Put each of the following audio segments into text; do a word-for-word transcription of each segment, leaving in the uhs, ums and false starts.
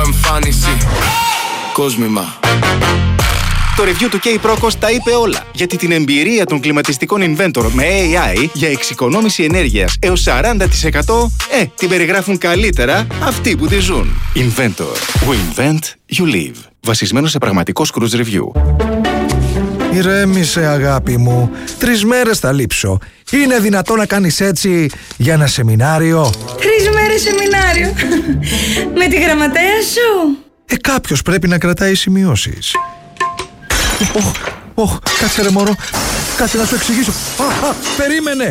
εμφάνιση. Κόσμημα. Το review του K-Procos τα είπε όλα, γιατί την εμπειρία των κλιματιστικών Inventor με έι άι για εξοικονόμηση ενέργειας έως σαράντα τοις εκατό ε, την περιγράφουν καλύτερα αυτοί που τη ζουν. Inventor. We invent, you live. Βασισμένο σε πραγματικό Cruise Review. Ηρέμησε, αγάπη μου. Τρεις μέρες θα λείψω. Είναι δυνατό να κάνεις έτσι για ένα σεμινάριο? Τρεις μέρες σεμινάριο. Με τη γραμματέα σου. Ε, κάποιος πρέπει να κρατάει σημειώσεις. Ωχ, ωχ, κάτσε ρε μωρό. Κάτσε να σου εξηγήσω. Α, α, περίμενε.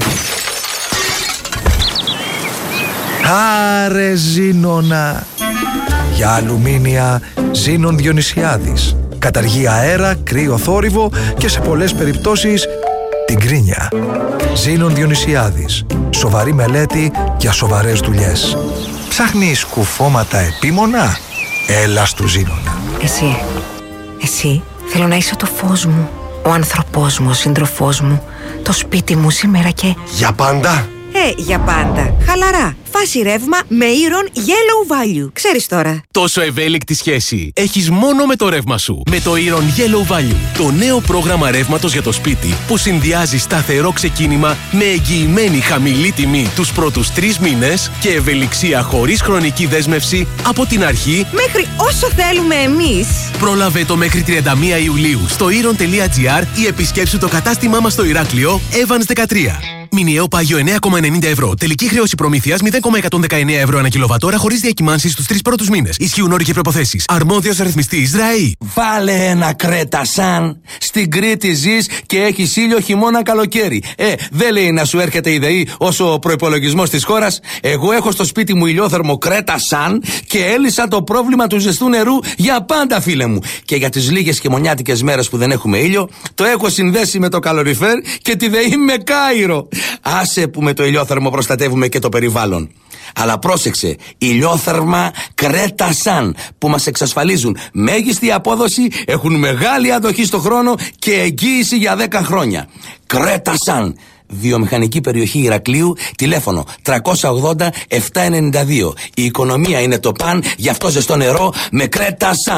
Άρε Ζήνονα. Για αλουμίνια Ζήνων Διονυσιάδης. Καταργεί αέρα, κρύο, θόρυβο και σε πολλές περιπτώσεις την κρίνια. Ζήνων Διονυσιάδης. Σοβαρή μελέτη για σοβαρές δουλειές. Ψάχνεις κουφώματα επίμονα? Έλα στου Ζήνονα. Εσύ, εσύ θέλω να είσαι το φως μου, ο άνθρωπός μου, ο σύντροφός μου, το σπίτι μου σήμερα και... Για πάντα? Ε, για πάντα. Χαλαρά. Φάση ρεύμα με Iron Yellow Value. Ξέρεις τώρα. Τόσο ευέλικτη σχέση έχεις μόνο με το ρεύμα σου. Με το Iron Yellow Value. Το νέο πρόγραμμα ρεύματος για το σπίτι που συνδυάζει σταθερό ξεκίνημα με εγγυημένη χαμηλή τιμή τους πρώτους τρεις μήνες και ευελιξία χωρίς χρονική δέσμευση από την αρχή μέχρι όσο θέλουμε εμείς. Πρόλαβε το μέχρι τριάντα μία Ιουλίου στο iron τελεία gr ή επισκέψου το κατάστημά μας στο Ηράκλειο Evans δεκατρία. Μηνιαίο πάγιο εννέα κόμμα ενενήντα ευρώ. Τελική χρέωση προμήθειας μηδέν κόμμα εκατόν δεκαεννέα ευρώ ανά κιλοβατόρα χωρίς διακυμάνσεις στους τρεις πρώτους μήνες. Ισχύουν όροι και προϋποθέσεις. Αρμόδιος ρυθμιστής ΡΑΗ. Βάλε ένα Κρέτα Σαν. Στην Κρήτη ζεις και έχεις ήλιο χειμώνα καλοκαίρι. Ε, δεν λέει να σου έρχεται η ΔΕΗ όσο ο προϋπολογισμός της χώρας. Εγώ έχω στο σπίτι μου ηλιόθερμο Κρέτα Σαν και έλυσα το πρόβλημα του ζεστού νερού για πάντα, φίλε μου. Και για τις λίγες χειμωνιάτικες μέρες που δεν έχουμε ήλιο, το έχω συνδέσει με το καλοριφέρ και τη ΔΕΗ με Κάιρο. Άσε που με το ηλιόθερμο προστατεύουμε και το περιβάλλον. Αλλά πρόσεξε, ηλιόθερμα Κρέτα Σαν που μας εξασφαλίζουν μέγιστη απόδοση, έχουν μεγάλη αντοχή στο χρόνο και εγγύηση για δέκα χρόνια. Κρέτα Σαν. Βιομηχανική περιοχή Ηρακλείου, τηλέφωνο τριακόσια ογδόντα επτακόσια ενενήντα δύο. Η οικονομία είναι το παν, γι' αυτό ζεστό νερό με Κρέτα Σαν.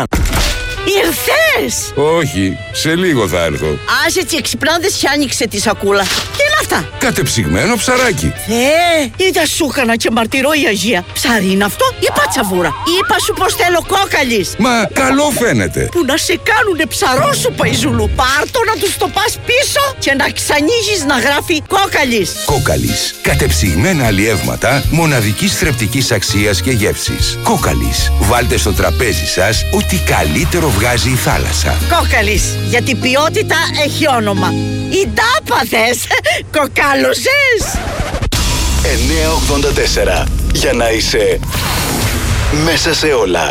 Ήρθες! Όχι, σε λίγο θα έρθω. Ας έτσι εξυπνάδες και άνοιξε τη σακούλα. Τι είναι αυτά? Κατεψυγμένο ψαράκι. Θεέ, είδα σου έκανα και μαρτυρώ η Αγία. Ψάρι είναι αυτό ή πατσαβούρα? Είπα σου πως θέλω κόκαλης. Μα καλό φαίνεται. Που να σε κάνουνε ψαρό σου, Παϊζούλου. Πάρτο να τους το πας πίσω και να ξανοίγεις να γράφει κόκαλης. Κόκαλης. Κατεψυγμένα αλλιεύματα μοναδικής θρεπτικής αξίας και γεύσης. Κόκαλης. Βάλτε στο τραπέζι σας ό,τι καλύτερο βγάζει η θάλασσα. Κόκαλης, γιατί ποιότητα έχει όνομα. Η τάπα θες, κοκάλωσες. εννιακόσια ογδόντα τέσσερα. Για να είσαι μέσα σε όλα.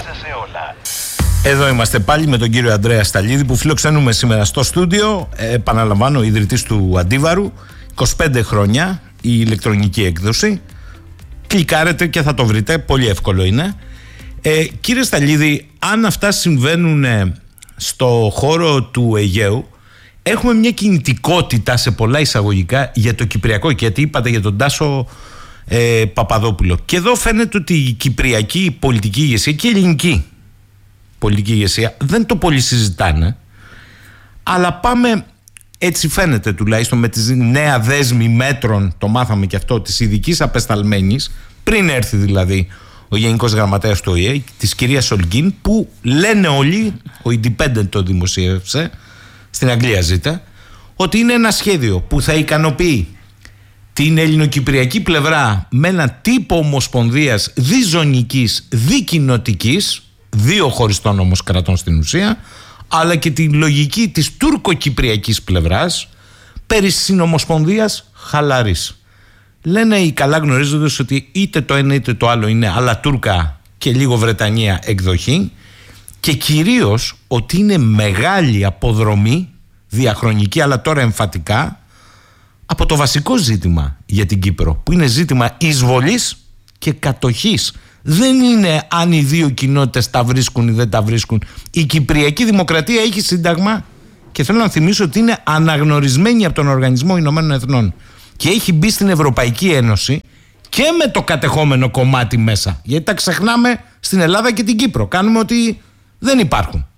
Εδώ είμαστε πάλι με τον κύριο Ανδρέα Σταλίδη που φιλοξενούμε σήμερα στο στούντιο. Ε, επαναλαμβάνω, ιδρυτής του Αντίβαρου. είκοσι πέντε χρόνια η ηλεκτρονική έκδοση. Κλικάρετε και θα το βρείτε, πολύ εύκολο είναι. Ε, κύριε Σταλίδη, αν αυτά συμβαίνουν στο χώρο του Αιγαίου, έχουμε μια κινητικότητα σε πολλά εισαγωγικά για το κυπριακό, γιατί είπατε για τον Τάσο ε, Παπαδόπουλο. Και εδώ φαίνεται ότι η κυπριακή πολιτική ηγεσία και η ελληνική πολιτική ηγεσία δεν το πολύ συζητάνε, αλλά πάμε, έτσι φαίνεται τουλάχιστον, με τη νέα δέσμη μέτρων, το μάθαμε και αυτό, της ειδικής απεσταλμένης, πριν έρθει δηλαδή ο Γενικός Γραμματέας του Ο Η Ε, της κυρίας Ολγκίν, που λένε όλοι, ο Independent το δημοσίευσε, στην Αγγλία ζείτε, ότι είναι ένα σχέδιο που θα ικανοποιεί την ελληνοκυπριακή πλευρά με ένα τύπο ομοσπονδίας διζωνικής, δικοινοτικής, δύο χωριστών όμως κρατών στην ουσία, αλλά και τη λογική της τουρκοκυπριακής πλευράς περί συνομοσπονδίας χαλαρής. Λένε οι καλά γνωρίζοντες ότι είτε το ένα είτε το άλλο είναι αλλά Τούρκα και λίγο Βρετανία εκδοχή, και κυρίως ότι είναι μεγάλη αποδρομή διαχρονική, αλλά τώρα εμφατικά, από το βασικό ζήτημα για την Κύπρο, που είναι ζήτημα εισβολής και κατοχής. Δεν είναι αν οι δύο κοινότητες τα βρίσκουν ή δεν τα βρίσκουν. Η Κυπριακή Δημοκρατία έχει σύνταγμα και θέλω να θυμίσω ότι είναι αναγνωρισμένη από τον Οργανισμό Ηνωμένων Εθνών και έχει μπει στην Ευρωπαϊκή Ένωση και με το κατεχόμενο κομμάτι μέσα. Γιατί τα ξεχνάμε στην Ελλάδα και την Κύπρο. Κάνουμε ότι δεν υπάρχουν.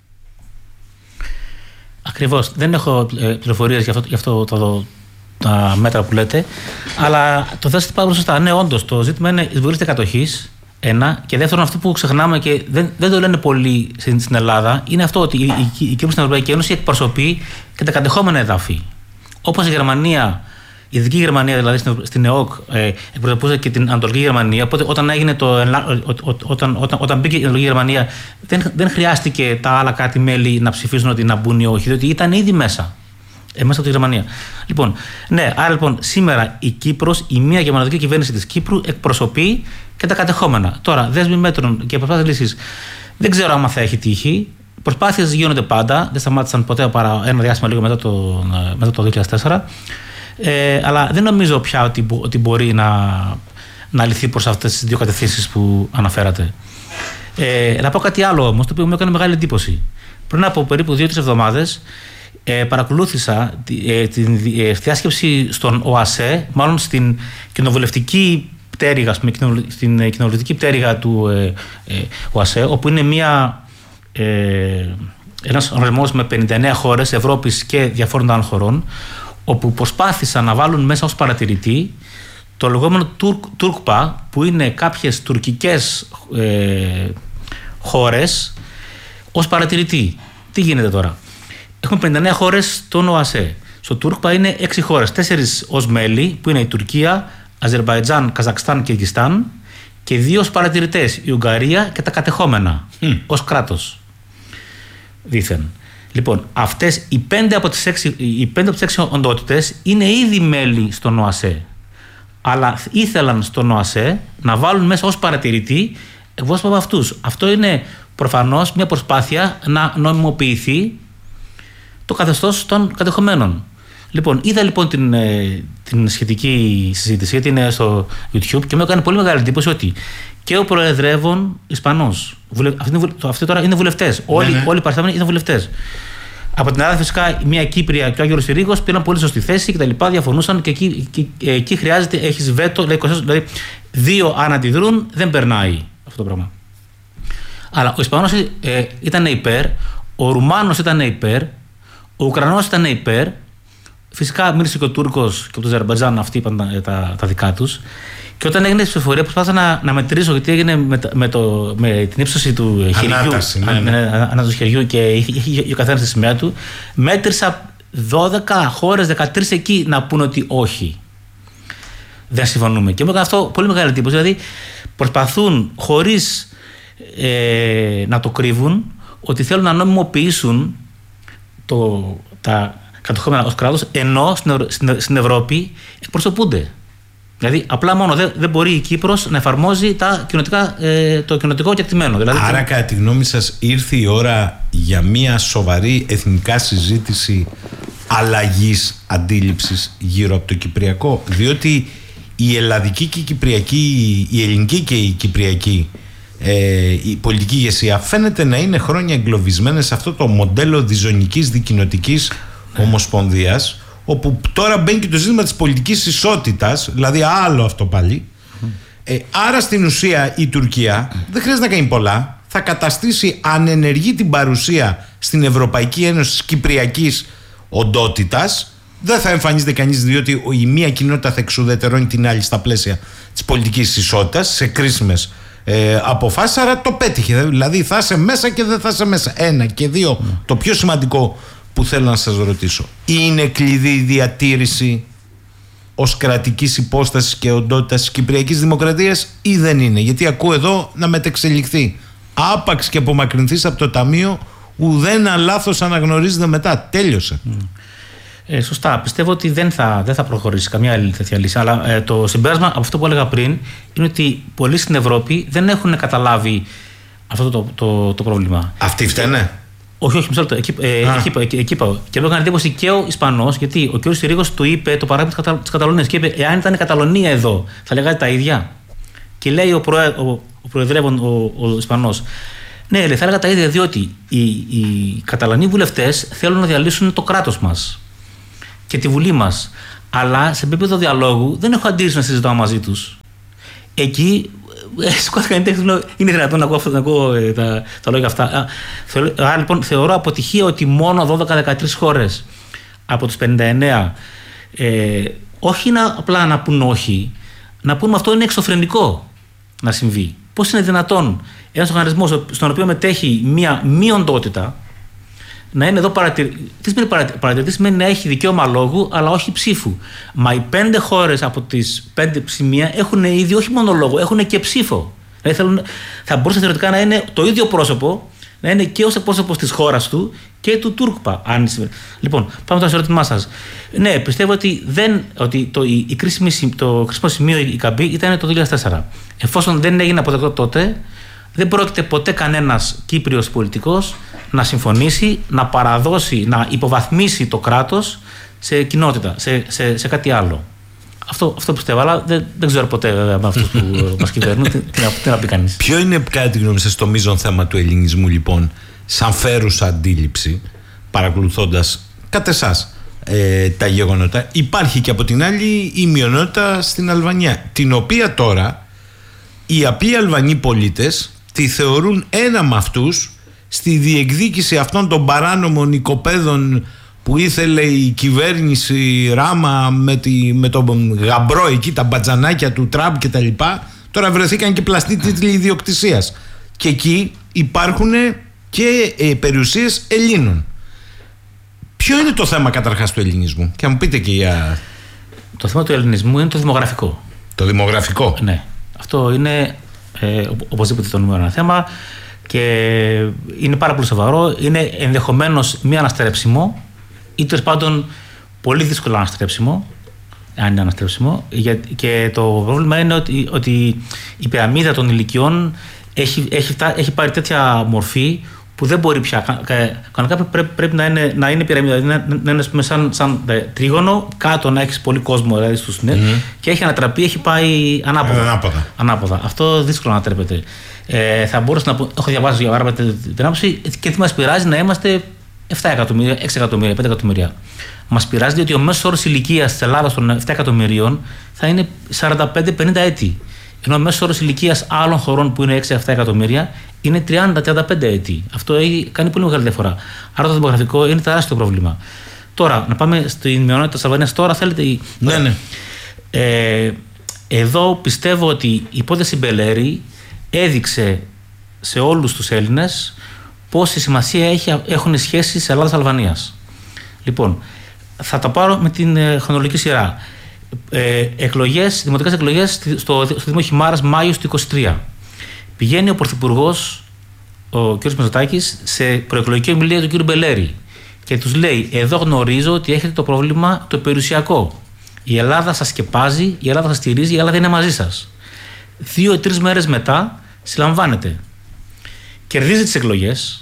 Ακριβώς. Δεν έχω πληροφορίες για αυτό, για αυτό το, το, τα μέτρα που λέτε. Αλλά το θέσατε πάρα πολύ σωστά. Ναι, όντως το ζήτημα είναι η εισβολή κατοχής. Ένα. Και δεύτερον, αυτό που ξεχνάμε και δεν, δεν το λένε πολύ στην, στην Ελλάδα είναι αυτό ότι η, η, η Κύπρος στην Ευρωπαϊκή Ένωση εκπροσωπεί και τα κατεχόμενα εδάφη. Όπως η Γερμανία, η Δυτική Γερμανία δηλαδή στην, στην ΕΟΚ ε, εκπροσωπούσε και την Ανατολική Γερμανία. Οπότε όταν, έγινε το, όταν, όταν, όταν μπήκε η Ανατολική Γερμανία, δεν, δεν χρειάστηκε τα άλλα κράτη-μέλη να ψηφίσουν ότι να μπουν ή όχι, διότι ήταν ήδη μέσα. Ε, μέσα από τη Γερμανία. Λοιπόν, ναι, άρα λοιπόν σήμερα η Κύπρος, η μία γερμανική κυβέρνηση της Κύπρου εκπροσωπεί και τα κατεχόμενα. Τώρα, δέσμοι μέτρων και προσπάθειες λύσης. Δεν ξέρω άμα θα έχει τύχει. Προσπάθειες γίνονται πάντα. Δεν σταμάτησαν ποτέ παρά ένα διάστημα λίγο μετά το, μετά το δύο χιλιάδες τέσσερα. Ε, αλλά δεν νομίζω πια ότι, ότι μπορεί να, να λυθεί προς αυτές τις δύο κατευθύνσεις που αναφέρατε. Ε, να πω κάτι άλλο όμως, το οποίο μου έκανε μεγάλη εντύπωση. Πριν από περίπου δύο-τρεις εβδομάδες ε, παρακολούθησα ε, την ε, διάσκεψη στον ΟΑΣΕ, μάλλον στην κοινοβουλευτική πτέρυγα, στην κοινοβουλευτική πτέρυγα του ε, ε, ΟΑΣΕ, όπου είναι μια, ε, ένας οργανισμός με πενήντα εννέα χώρες Ευρώπης και διαφόρων άλλων χωρών, όπου προσπάθησαν να βάλουν μέσα ως παρατηρητή το λεγόμενο Τουρκ, Τουρκπα, που είναι κάποιες τουρκικές ε, χώρες ως παρατηρητή. Τι γίνεται τώρα? Έχουμε πενήντα εννέα χώρες στον ΟΑΣΕ. Στο Τουρκπα είναι έξι χώρες, τέσσερις ως μέλη, που είναι η Τουρκία, Αζερμπαϊτζάν, Καζακστάν και Κυργιστάν, και δύο ως παρατηρητές, η Ουγγαρία και τα κατεχόμενα, mm. ως κράτος. Δήθεν. Λοιπόν, αυτές οι πέντε από τις έξι, οι πέντε από τις έξι οντότητες είναι ήδη μέλη στον ΟΑΣΕ. Αλλά ήθελαν στον ΟΑΣΕ να βάλουν μέσα ως παρατηρητή εκπρόσωπο από αυτούς. Αυτό είναι προφανώς μια προσπάθεια να νομιμοποιηθεί το καθεστώς των κατεχομένων. Λοιπόν, είδα λοιπόν την, την σχετική συζήτηση, γιατί είναι στο YouTube, και μου έκανε πολύ μεγάλη εντύπωση ότι και ο προεδρεύων Ισπανός, αυτοί τώρα είναι βουλευτές. Ναι, όλοι, ναι. όλοι οι παριστάμενοι είναι βουλευτές. Από την Ελλάδα, φυσικά, μια Κύπρια και ο Άγγελος Συρίγος πήραν πολύ σωστή θέση και τα λοιπά, διαφωνούσαν, και εκεί, και, και, εκεί χρειάζεται, έχεις βέτο, δηλαδή δύο αν αντιδρούν, δεν περνάει αυτό το πράγμα. Αλλά ο Ισπανός ε, ήταν υπέρ, ο Ρουμάνος ήταν υπέρ, ο Ουκρανός ήταν υπέρ. Φυσικά μίλησε και ο Τούρκος και από το Αζερμπαϊτζάν, αυτοί είπαν τα, τα, τα δικά τους. Και όταν έγινε η ψηφοφορία, προσπάθησα να, να μετρήσω, γιατί έγινε με, με, το, με την ύψωση του χεριού. Ανάταση, ναι, ναι. Ανάταση του χεριού, και είχε ο καθένας τη σημαία του. Μέτρησα δώδεκα χώρες, δεκατρείς εκεί να πούνε ότι όχι. Δεν συμφωνούμε. Και μου έκανε αυτό πολύ μεγάλη εντύπωση. Δηλαδή, προσπαθούν χωρίς ε, να το κρύβουν ότι θέλουν να νομιμοποιήσουν το, τα κατεχόμενα ως κράτος, ενώ στην, στην Ευρώπη εκπροσωπούνται. Δηλαδή, απλά μόνο δεν, δεν μπορεί η Κύπρος να εφαρμόζει τα κοινοτικά, ε, το κοινοτικό κεκτημένο. Δηλαδή, άρα, κατά τη γνώμη σας, ήρθε η ώρα για μια σοβαρή εθνικά συζήτηση αλλαγής αντίληψης γύρω από το Κυπριακό? Διότι η ελλαδική και η κυπριακή, η ελληνική και η κυπριακή ε, η πολιτική ηγεσία φαίνεται να είναι χρόνια εγκλωβισμένες σε αυτό το μοντέλο διζωνικής δικοινοτικής ναι. ομοσπονδίας, όπου τώρα μπαίνει και το ζήτημα της πολιτικής ισότητας, δηλαδή άλλο αυτό πάλι. Mm. Ε, άρα στην ουσία η Τουρκία mm. δεν χρειάζεται να κάνει πολλά. Θα καταστήσει ανενεργή την παρουσία στην Ευρωπαϊκή Ένωση της κυπριακής οντότητας. Δεν θα εμφανίζεται κανείς, διότι η μία κοινότητα θα εξουδετερώνει την άλλη στα πλαίσια της πολιτικής ισότητας, σε κρίσιμες ε, αποφάσεις. Άρα το πέτυχε. Δηλαδή θα είσαι μέσα και δεν θα είσαι μέσα. Ένα. Και δύο, mm. το πιο σημαντικό που θέλω να σας ρωτήσω, είναι κλειδί η διατήρηση ως κρατικής υπόστασης και οντότητας της Κυπριακής Δημοκρατίας, ή δεν είναι? Γιατί ακούω εδώ να μετεξελιχθεί. Άπαξ και απομακρυνθείς από το Ταμείο, ουδένα λάθος αναγνωρίζεται μετά. Τέλειωσε. Mm. Ε, σωστά. Πιστεύω ότι δεν θα, δεν θα προχωρήσει καμία άλλη τέτοια λύση. Αλλά ε, το συμπέρασμα από αυτό που έλεγα πριν είναι ότι πολλοί στην Ευρώπη δεν έχουν καταλάβει αυτό το, το, το πρόβλημα. Αυτοί φταίνε? Όχι, όχι, μισό λεπτό. Εκεί, ε, εκεί, εκεί, εκεί πάω. Και μου έκανε εντύπωση και ο Ισπανός, γιατί ο κ. Συρίγος του είπε το παράδειγμα της Καταλωνίας. Και είπε, εάν ήταν η Καταλωνία εδώ, θα λέγατε τα ίδια? Και λέει ο, προε, ο, ο προεδρεύων, ο, ο Ισπανός, ναι, λέει, θα έλεγα τα ίδια, διότι οι, οι Καταλανοί βουλευτές θέλουν να διαλύσουν το κράτος μας και τη Βουλή μας. Αλλά σε επίπεδο διαλόγου δεν έχω αντίρρηση να συζητάω μαζί τους. εκεί σηκώθηκαν οι τέχνες, είναι δυνατόν να ακούω, να ακούω ε, τα, τα λόγια αυτά. Άρα λοιπόν θεωρώ αποτυχία ότι μόνο δώδεκα δεκατρείς χώρες από τους πενήντα εννέα ε, όχι να, απλά να πούν όχι, να πούν αυτό είναι εξωφρενικό να συμβεί. Πώς είναι δυνατόν ένας οργανισμός στον οποίο μετέχει μία μη οντότητα να είναι εδώ παρατηρητής? Τι σημαίνει παρατηρητής? Σημαίνει να έχει δικαίωμα λόγου, αλλά όχι ψήφου. Μα οι πέντε χώρες από τις πέντε σημεία έχουν ήδη όχι μόνο λόγο, έχουν και ψήφο. Δηλαδή θέλουν, θα μπορούσε θεωρητικά να είναι το ίδιο πρόσωπο, να είναι και ως εκπρόσωπος της χώρας του και του Τούρκπα. Αν... Λοιπόν, πάμε τώρα στο ερώτημά σας. Ναι, πιστεύω ότι, δεν, ότι το, η, η κρίσιμη, το κρίσιμο σημείο η καμπή ήταν το δύο χιλιάδες τέσσερα. Εφόσον δεν έγινε αποδεκτό τότε, δεν πρόκειται ποτέ κανένας Κύπριος πολιτικός να συμφωνήσει, να παραδώσει, να υποβαθμίσει το κράτος σε κοινότητα, σε, σε, σε κάτι άλλο. Αυτό, αυτό πιστεύω, αλλά δεν, δεν ξέρω ποτέ βέβαια με αυτούς που μας κυβερνούν τι, τι, να, τι να πει κανείς. Ποιο είναι κατά τη γνώμη σας το μείζον θέμα του ελληνισμού λοιπόν, σαν φέρουσα αντίληψη, παρακολουθώντας κατ' εσάς ε, τα γεγονότα? Υπάρχει και από την άλλη η μειονότητα στην Αλβανία, την οποία τώρα οι απλοί Αλβανοί πολίτες τη θεωρούν ένα με αυτούς στη διεκδίκηση αυτών των παράνομων οικοπαίδων που ήθελε η κυβέρνηση Ράμα με, τη, με τον γαμπρό εκεί, τα μπατζανάκια του Τραμπ και τα λοιπά. Τώρα βρεθήκαν και πλαστοί τίτλοι ιδιοκτησίας. Και εκεί υπάρχουν και ε, περιουσίες Ελλήνων. Ποιο είναι το θέμα καταρχάς του ελληνισμού? Και αν μου πείτε και για... Το θέμα του ελληνισμού είναι το δημογραφικό. Το δημογραφικό. Ναι. Αυτό είναι ε, οπωσδήποτε το νούμερο ένα θέμα και είναι πάρα πολύ σοβαρό. Είναι ενδεχομένως μη αναστρέψιμο ή τέλος πάντων πολύ δύσκολο αναστρέψιμο, αν είναι αναστρέψιμο. Και το πρόβλημα είναι ότι, ότι η πυραμίδα των ηλικιών έχει, έχει, έχει πάρει τέτοια μορφή που δεν μπορεί πια. Κανονικά πρέπει, πρέπει να είναι, να είναι πυραμίδα, να, να είναι σαν, σαν τρίγωνο, κάτω να έχει πολύ κόσμο δηλαδή στους ναι, mm-hmm. και έχει ανατραπεί, έχει πάει ανάποδα. ανάποδα. ανάποδα. Αυτό δύσκολο να τρέπεται. Ε, θα μπορούσα να πω, έχω διαβάσει για παράδειγμα την άποψη και τι μας πειράζει να είμαστε επτά εκατομμύρια, έξι εκατομμύρια, πέντε εκατομμύρια. Μας πειράζει διότι ο μέσος όρος ηλικίας της Ελλάδας των επτά εκατομμυρίων θα είναι σαράντα πέντε πενήντα έτη. Ενώ ο μέσος όρος ηλικίας άλλων χωρών που είναι έξι επτά εκατομμύρια είναι τριάντα τριάντα πέντε έτη. Αυτό έχει κάνει πολύ μεγάλη διαφορά. Άρα το δημογραφικό είναι τεράστιο πρόβλημα. Τώρα, να πάμε στην μειονότητα της Αλβανίας. Τώρα θέλετε. Ναι, ναι. Ε, εδώ πιστεύω ότι η υπόθεση Μπελέρη έδειξε σε όλους τους Έλληνες πόση σημασία έχει, έχουν σχέσεις Ελλάδας-Αλβανίας. Λοιπόν, θα τα πάρω με την ε, χρονολογική σειρά. Ε, εκλογές, δημοτικές εκλογές στο, στο Δήμο Χιμάρας Μάιος του είκοσι τρία. Πηγαίνει ο Πρωθυπουργός, ο κ. Μητσοτάκης, σε προεκλογική ομιλία του κ. Μπελέρη και τους λέει: εδώ γνωρίζω ότι έχετε το πρόβλημα το περιουσιακό. Η Ελλάδα σας σκεπάζει, η Ελλάδα σας στηρίζει, η Ελλάδα είναι μαζί σας. Δύο ή τρεις μέρες μετά συλλαμβάνεται. Κερδίζει τις εκλογές.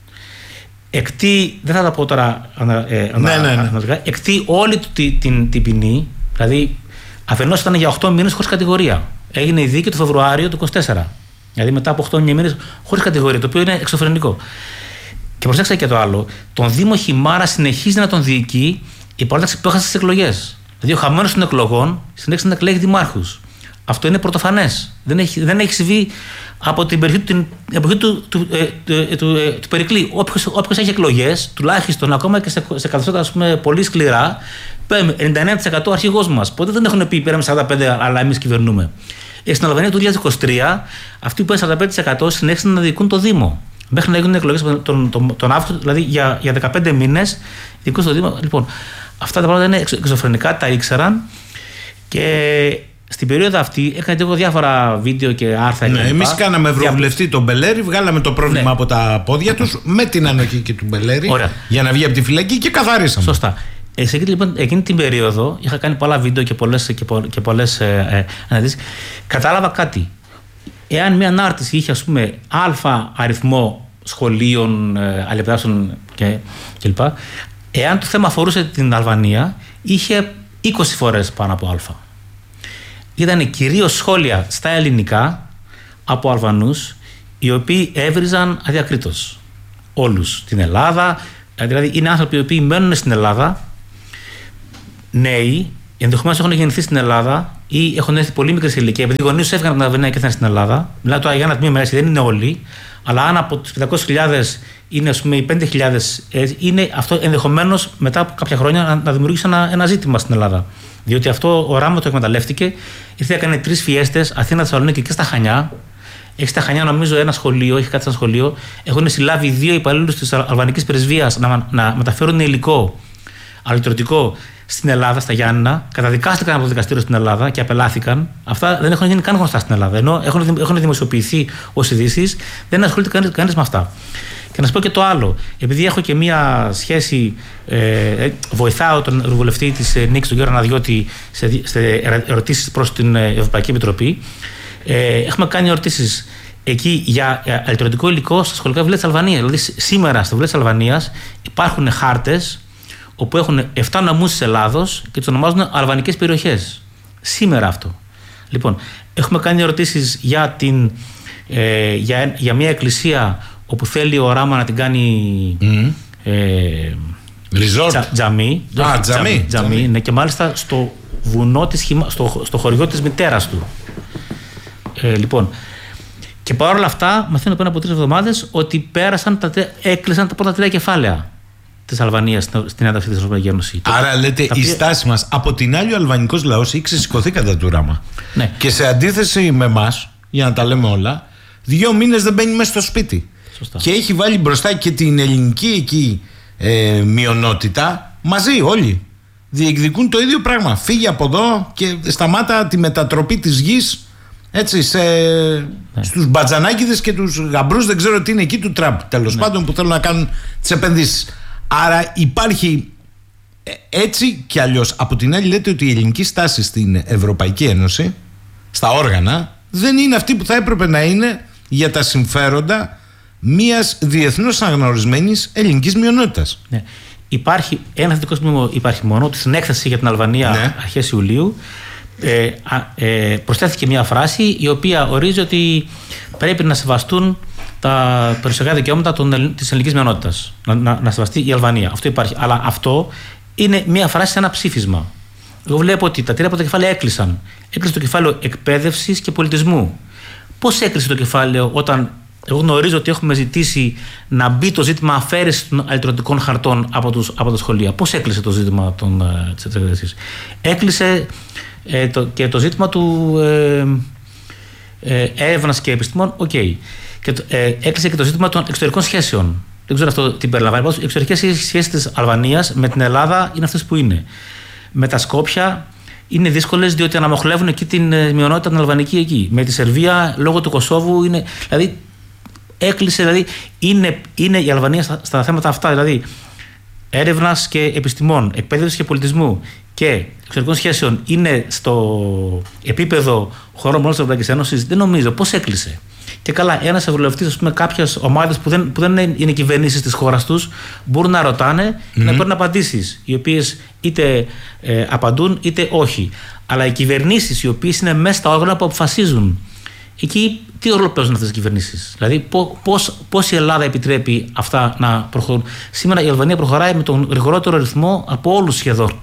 Εκτεί, δεν θα τα πω τώρα ε, ναι, ναι, ναι. εκτεί όλη την, την, την ποινή. Δηλαδή, αφενός ήταν για οκτώ μήνες χωρίς κατηγορία. Έγινε η δίκη το Φεβρουάριο του είκοσι τέσσερα. Δηλαδή, μετά από οκτώ μήνες χωρίς κατηγορία, το οποίο είναι εξωφρενικό. Και προσέξτε και το άλλο. Τον Δήμο Χιμάρα συνεχίζει να τον διοικεί η παράταξη που έχασε τις εκλογές. Δηλαδή, ο χαμένος των εκλογών συνέχισε να εκλέγει δημάρχους. Αυτό είναι πρωτοφανές. Δεν έχει, δεν έχει συμβεί από την περιοχή, την εποχή του, του, ε, του, του, ε, του Περικλή. Όποιος, όποιος έχει εκλογές, τουλάχιστον ακόμα και σε, σε καθεστώτα πολύ σκληρά, παίρνουμε ενενήντα εννέα τοις εκατό αρχηγός μας. Ποτέ δεν έχουν πει πήραμε σαράντα πέντε τοις εκατό, αλλά εμείς κυβερνούμε. Ε, στην Αλβανία του δύο χιλιάδες είκοσι τρία, αυτοί που πήραν σαράντα πέντε τοις εκατό συνέχισαν να διοικούν το Δήμο. Μέχρι να γίνουν εκλογές τον, τον, τον, τον Αύγουστο, δηλαδή για, για δεκαπέντε μήνες διοικούν στο Δήμο. Λοιπόν, αυτά τα πράγματα είναι εξωφρενικά, τα ήξεραν και. Στην περίοδο αυτή έκανα εγώ διάφορα βίντεο και άρθρα. Ναι, εμείς κάναμε ευρωβουλευτή τον Μπελέρη, βγάλαμε το πρόβλημα ναι. από τα πόδια τους με την ανοχή και του Μπελέρη. Ωραία. Για να βγει από τη φυλακή και καθαρίσαμε. Σωστά. Ε, σε, λοιπόν, εκείνη την περίοδο είχα κάνει πολλά βίντεο και πολλές, και πο, και πολλές ε, ε, αναδείξεις. Κατάλαβα κάτι. Εάν μια ανάρτηση είχε ας πούμε αλφα αριθμό σχολείων, ε, αλληλεπιδράσεων κλπ. Εάν το θέμα αφορούσε την Αλβανία, είχε είκοσι φορές πάνω από αλφα. Ήταν κυρίως σχόλια στα ελληνικά από Αλβανούς, οι οποίοι έβριζαν αδιακρίτως όλους την Ελλάδα. Δηλαδή είναι άνθρωποι οι οποίοι μένουν στην Ελλάδα, νέοι, ενδεχομένως έχουν γεννηθεί στην Ελλάδα ή έχουν έρθει πολύ μικρή ηλικία, επειδή οι γονείς έφυγαν από την Αλβανία και ήρθαν στην Ελλάδα. Μιλάω τώρα για ένα τμήμα, έτσι, δεν είναι όλοι, αλλά αν από τους πεντακόσιες χιλιάδες είναι, ας πούμε, οι πέντε χιλιάδες, είναι αυτό ενδεχομένως μετά από κάποια χρόνια να, να δημιουργήσει ένα, ένα ζήτημα στην Ελλάδα. Διότι αυτό ο Ράμα το εκμεταλλεύτηκε, ήρθε να κάνει τρεις φιέστες, Αθήνα, Θεσσαλονίκη και στα Χανιά. Έχει στα Χανιά, νομίζω, ένα σχολείο, έχει κάτι σαν σχολείο. Έχουν συλλάβει δύο υπαλλήλους της αλβανικής πρεσβείας να, να μεταφέρουν υλικό αλυτρωτικό στην Ελλάδα, στα Γιάννηνα. Καταδικάστηκαν από το δικαστήριο στην Ελλάδα και απελάθηκαν. Αυτά δεν έχουν γίνει καν γνωστά στην Ελλάδα. Ενώ έχουν, έχουν δημοσιοποιηθεί ως ειδήσεις, δεν ασχολείται κανείς με αυτά. Και να σας πω και το άλλο. Επειδή έχω και μία σχέση, ε, βοηθάω τον ευρωβουλευτή της ε, Νίκης, τον κύριο Αναδιώτη, σε, σε ερωτήσεις προς την Ευρωπαϊκή Επιτροπή. Ε, έχουμε κάνει ερωτήσεις εκεί για αλυτρωτικό υλικό στα σχολικά βιβλία της Αλβανίας. Δηλαδή, σήμερα στα βιβλία της Αλβανίας υπάρχουν χάρτες όπου έχουν επτά νομούς της Ελλάδος και τους ονομάζουν αλβανικές περιοχές. Σήμερα αυτό. Λοιπόν, έχουμε κάνει ερωτήσεις για, την, ε, για, για μια εκκλησία όπου θέλει ο Ράμα να την κάνει mm. ε, Resort. Τζαμί. Α, τζαμί. Τζαμί, ναι, και μάλιστα στο βουνό της, στο, στο χωριό της μητέρας του. Ε, λοιπόν, και παρόλα αυτά μαθαίνω πριν από τρεις εβδομάδες ότι πέρασαν τα, έκλεισαν τα πρώτα τρία κεφάλαια της Αλβανίας στην ένταξη της Ευρωπαϊκής Ένωσης. Άρα λέτε η στάση μας. Από την άλλη, ο αλβανικός λαός έχει ξεσηκωθεί κατά του Ράμα. Ναι. Και σε αντίθεση με εμάς, για να τα λέμε όλα, δύο μήνες δεν μπαίνει μέσα στο σπίτι. Σωστά. Και έχει βάλει μπροστά και την ελληνική εκεί ε, μειονότητα μαζί όλοι. Διεκδικούν το ίδιο πράγμα. Φύγει από εδώ και σταμάτα τη μετατροπή της γης. Έτσι, σε, ναι. στους μπατζανάκηδες και τους γαμπρούς, δεν ξέρω τι είναι εκεί, του Τραμπ, τέλος ναι. πάντων, που θέλουν να κάνουν τις επενδύσεις. Άρα υπάρχει έτσι κι αλλιώς. Από την άλλη, λέτε ότι η ελληνική στάση στην Ευρωπαϊκή Ένωση, στα όργανα, δεν είναι αυτή που θα έπρεπε να είναι για τα συμφέροντα μιας διεθνώς αναγνωρισμένης ελληνικής μειονότητας. Ναι. Υπάρχει ένα θετικό σημείο, υπάρχει μόνο, ότι στην έκθεση για την Αλβανία ναι. αρχές Ιουλίου. Ε, ε, προσθέθηκε μια φράση η οποία ορίζει ότι πρέπει να σεβαστούν τα περιουσιακά δικαιώματα των, της ελληνικής μειονότητας. Να, να, να σεβαστεί η Αλβανία. Αυτό υπάρχει. Αλλά αυτό είναι μια φράση σε ένα ψήφισμα. Εγώ βλέπω ότι τα τρία από τα κεφάλαια έκλεισαν. Έκλεισε το κεφάλαιο εκπαίδευσης και πολιτισμού. Πώς έκλεισε το κεφάλαιο όταν εγώ γνωρίζω ότι έχουμε ζητήσει να μπει το ζήτημα αφαίρεσης των αλυτρωτικών χαρτών από, τους, από τα σχολεία? Πώς έκλεισε το ζήτημα της εκπαίδευσης? Έκλεισε Ε, το, και το ζήτημα του ε, ε, έρευνας και επιστημών, οκ. Okay. Και ε, έκλεισε και το ζήτημα των εξωτερικών σχέσεων. Δεν ξέρω αυτό τι περιλαμβάνει. Οι εξωτερικές σχέσεις της Αλβανίας με την Ελλάδα είναι αυτές που είναι. Με τα Σκόπια είναι δύσκολες, διότι αναμοχλεύουν εκεί την μειονότητα την αλβανική εκεί. Με τη Σερβία, λόγω του Κωσόβου, είναι. Δηλαδή, έκλεισε, δηλαδή, είναι, είναι η Αλβανία στα, στα θέματα αυτά. Δηλαδή, έρευνας και επιστημών, εκπαίδευσης και πολιτισμού και εξωτερικών σχέσεων είναι στο επίπεδο χωρών μέλων της Ευρωπαϊκής Ένωσης, δεν νομίζω. Πώς έκλεισε? Και καλά, ένας ευρωβουλευτής, ας πούμε, κάποιες ομάδες που δεν, που δεν είναι κυβερνήσεις της χώρας τους, μπορούν να ρωτάνε mm-hmm. και να παίρνουν απαντήσεις, οι οποίες είτε ε, απαντούν είτε όχι. Αλλά οι κυβερνήσεις, οι οποίες είναι μέσα στα όργανα που αποφασίζουν, εκεί τι ρόλο παίζουν αυτές τις κυβερνήσεις? Δηλαδή, πώς, πώς η Ελλάδα επιτρέπει αυτά να προχωρούν? Σήμερα η Αλβανία προχωράει με τον γρηγορότερο ρυθμό από όλους σχεδόν.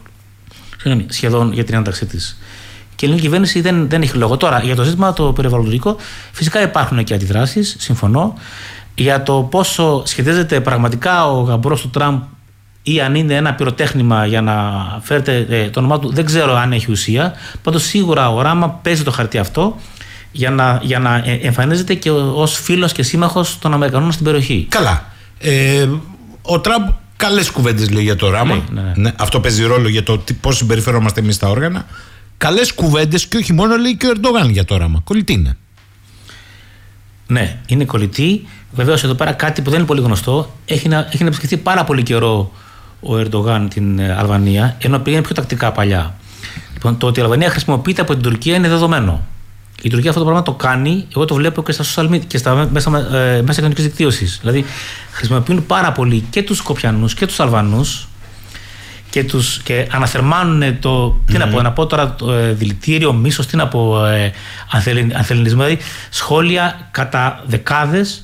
σχεδόν για την ένταξή της. Και η ελληνική κυβέρνηση δεν, δεν έχει λόγο. Τώρα, για το ζήτημα το περιβαλλοντικό, φυσικά υπάρχουν και αντιδράσεις, συμφωνώ. Για το πόσο σχετίζεται πραγματικά ο γαμπρός του Τραμπ ή αν είναι ένα πυροτέχνημα για να φέρετε ε, το όνομά του, δεν ξέρω αν έχει ουσία. Πάντως, σίγουρα ο Ράμα παίζει το χαρτί αυτό για να, για να εμφανίζεται και ως φίλος και σύμμαχος των Αμερικανών στην περιοχή. Καλά. Ε, ο Τραμπ καλές κουβέντες λέει για το Ράμα. Ναι, ναι, ναι. Ναι, αυτό παίζει ρόλο για το πώς συμπεριφερόμαστε εμείς στα όργανα. Καλές κουβέντες και όχι μόνο λέει και ο Ερντογάν για το Ράμα. Κολλητή είναι. Ναι, είναι κολλητή. Βεβαίως εδώ πέρα κάτι που δεν είναι πολύ γνωστό. Έχει να, έχει να επισκεφθεί πάρα πολύ καιρό ο Ερντογάν την Αλβανία, ενώ πήγαινε πιο τακτικά παλιά. Λοιπόν, το ότι η Αλβανία χρησιμοποιείται από την Τουρκία είναι δεδομένο. Η Τουρκία αυτό το πράγμα το κάνει, εγώ το βλέπω και στα social media και στα μέσα, ε, μέσα κοινωνικής δικτύωσης. Δηλαδή, χρησιμοποιούν πάρα πολύ και τους Σκοπιανούς και τους Αλβανούς και, τους, και αναθερμάνουν το. Mm-hmm. Τι να πω, να πω τώρα, το ε, δηλητήριο, μίσος, τι να πω, ε, ανθεληνισμό. Δηλαδή, σχόλια κατά δεκάδες